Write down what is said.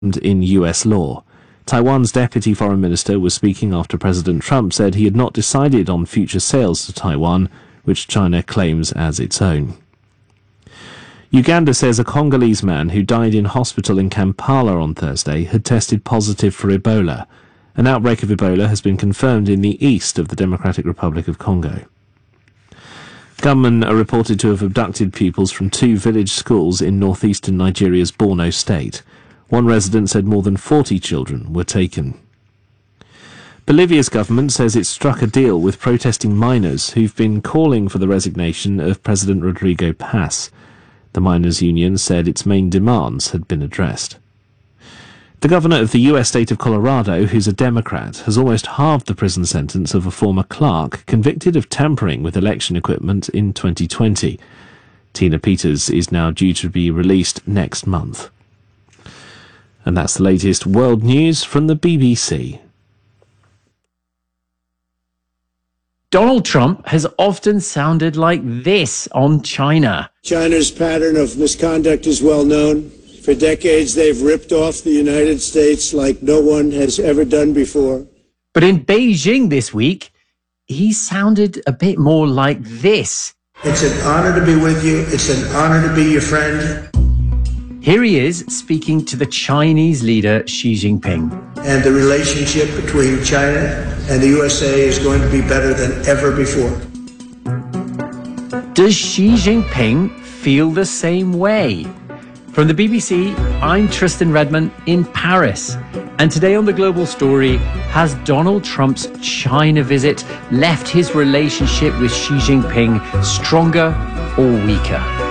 in US law. Taiwan's deputy foreign minister was speaking after President Trump said he had not decided on future sales to Taiwan, which China claims as its own. Uganda says a Congolese man who died in hospital in Kampala on Thursday had tested positive for Ebola. An outbreak of Ebola has been confirmed in the east of the Democratic Republic of Congo. Gunmen are reported to have abducted pupils from 2 village schools in northeastern Nigeria's Borno state. One resident said more than 40 children were taken. Bolivia's government says it struck a deal with protesting miners who've been calling for the resignation of President Rodrigo Paz. The miners' union said its main demands had been addressed. The governor of the US state of Colorado, who's a Democrat, has almost halved the prison sentence of a former clerk convicted of tampering with election equipment in 2020. Tina Peters is now due to be released next month. And that's the latest world news from the BBC. Donald Trump has often sounded like this on China. China's pattern of misconduct is well known. For decades, they've ripped off the United States like no one has ever done before. But in Beijing this week, he sounded a bit more like this. It's an honor to be with you. It's an honor to be your friend. Here he is speaking to the Chinese leader Xi Jinping. And the relationship between China and the USA is going to be better than ever before. Does Xi Jinping feel the same way? From the BBC, I'm Tristan Redman in Paris. And today on The Global Story, has Donald Trump's China visit left his relationship with Xi Jinping stronger or weaker?